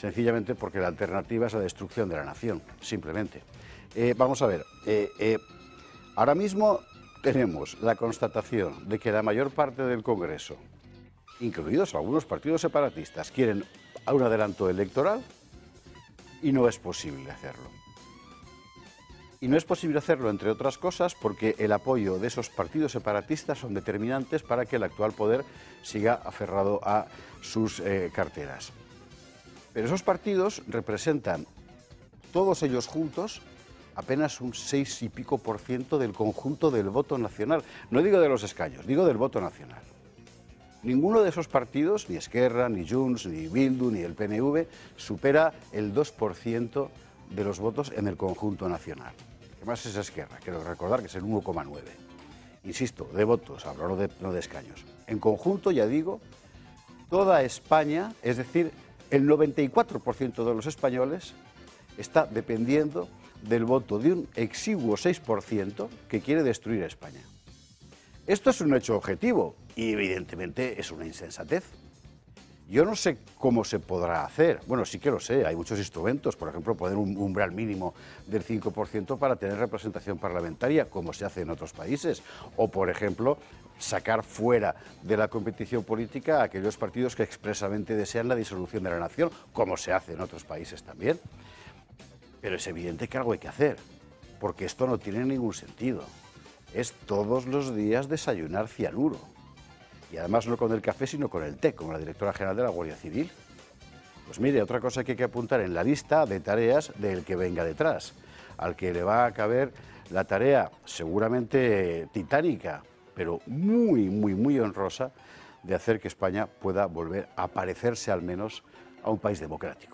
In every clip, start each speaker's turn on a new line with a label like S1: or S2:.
S1: sencillamente porque la alternativa es la destrucción de la nación, simplemente. Vamos a ver, ahora mismo tenemos la constatación de que la mayor parte del Congreso, incluidos algunos partidos separatistas, quieren un adelanto electoral y no es posible hacerlo. Y no es posible hacerlo, entre otras cosas, porque el apoyo de esos partidos separatistas son determinantes para que el actual poder siga aferrado a sus carteras. Pero esos partidos representan, todos ellos juntos, apenas un 6 y pico % del conjunto del voto nacional. No digo de los escaños, digo del voto nacional. Ninguno de esos partidos, ni Esquerra, ni Junts, ni Bildu, ni el PNV, supera el 2% de los votos en el conjunto nacional. Que más es Esquerra, quiero recordar que es el 1,9. Insisto, de votos, hablo no de escaños. En conjunto, ya digo, toda España, es decir, el 94% de los españoles está dependiendo del voto de un exiguo 6% que quiere destruir a España. Esto es un hecho objetivo y evidentemente es una insensatez. Yo no sé cómo se podrá hacer. Bueno, sí que lo sé, hay muchos instrumentos, por ejemplo, poner un umbral mínimo del 5% para tener representación parlamentaria, como se hace en otros países. O, por ejemplo, sacar fuera de la competición política a aquellos partidos que expresamente desean la disolución de la nación, como se hace en otros países también. Pero es evidente que algo hay que hacer, porque esto no tiene ningún sentido. Es todos los días desayunar cianuro. Y además no con el café, sino con el té, como la directora general de la Guardia Civil. Pues mire, otra cosa que hay que apuntar en la lista de tareas del que venga detrás, al que le va a caber la tarea seguramente titánica, pero muy honrosa, de hacer que España pueda volver a parecerse al menos a un país democrático.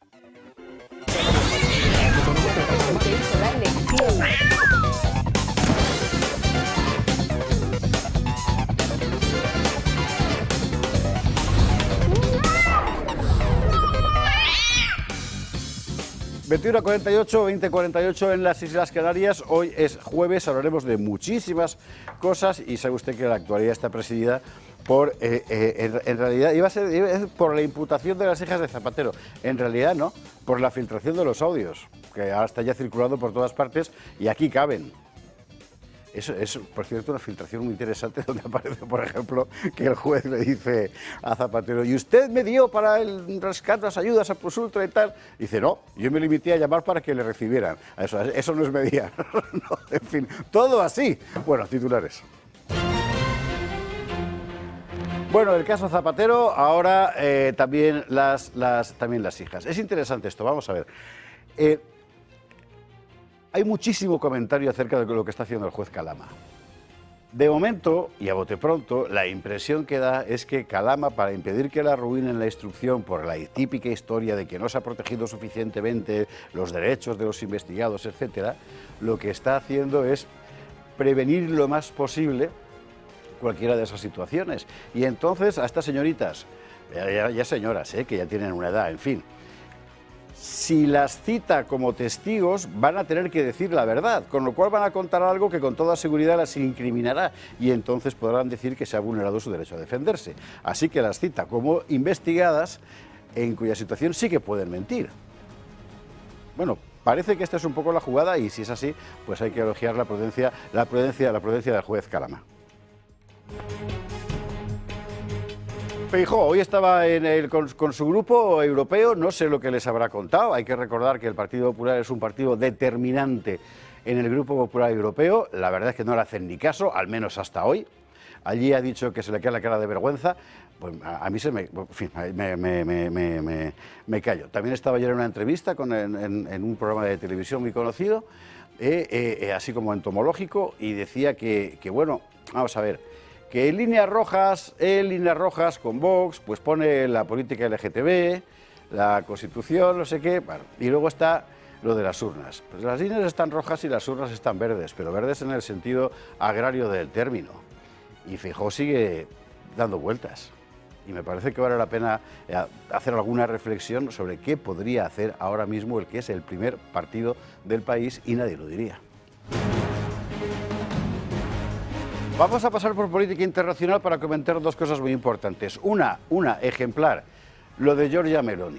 S1: ...21:48, 20:48 en las Islas Canarias. Hoy es jueves, hablaremos de muchísimas cosas y sabe usted que la actualidad está presidida por, en realidad, iba a ser por la imputación de las hijas de Zapatero. En realidad no, por la filtración de los audios, que ahora está ya circulando por todas partes y aquí caben. Eso es, por cierto, una filtración muy interesante donde aparece, por ejemplo, que el juez le dice a Zapatero: ¿y usted me dio para el rescate, las ayudas a Prosultra y tal? Y dice: no, yo me limité a llamar para que le recibieran. Eso no es medida. No, en fin, todo así. Bueno, titulares. Bueno, el caso Zapatero, ahora también las hijas. Es interesante esto, vamos a ver. Hay muchísimo comentario acerca de lo que está haciendo el juez Calama. De momento, y a bote pronto, la impresión que da es que Calama, para impedir que la arruinen la instrucción por la típica historia de que no se ha protegido suficientemente los derechos de los investigados, etcétera, lo que está haciendo es prevenir lo más posible cualquiera de esas situaciones. Y entonces a estas señoritas, ya señoras, que ya tienen una edad, en fin, si las cita como testigos, van a tener que decir la verdad, con lo cual van a contar algo que con toda seguridad las incriminará y entonces podrán decir que se ha vulnerado su derecho a defenderse. Así que las cita como investigadas, en cuya situación sí que pueden mentir. Bueno, parece que esta es un poco la jugada y si es así, pues hay que elogiar la prudencia del juez Calama. Feijóo hoy estaba con su grupo europeo, no sé lo que les habrá contado. Hay que recordar que el Partido Popular es un partido determinante en el Grupo Popular Europeo. La verdad es que no le hacen ni caso, al menos hasta hoy. Allí ha dicho que se le queda la cara de vergüenza. Pues a mí me callo. También estaba ayer en una entrevista en un programa de televisión muy conocido, así como entomológico, y decía que bueno, vamos a ver, que en líneas rojas con Vox, pues pone la política LGTB, la Constitución, no sé qué, bueno, y luego está lo de las urnas. Pues las líneas están rojas y las urnas están verdes, pero verdes en el sentido agrario del término. Y Feijóo sigue dando vueltas. Y me parece que vale la pena hacer alguna reflexión sobre qué podría hacer ahora mismo el que es el primer partido del país y nadie lo diría. Vamos a pasar por política internacional para comentar dos cosas muy importantes. Una ejemplar, lo de Giorgia Meloni.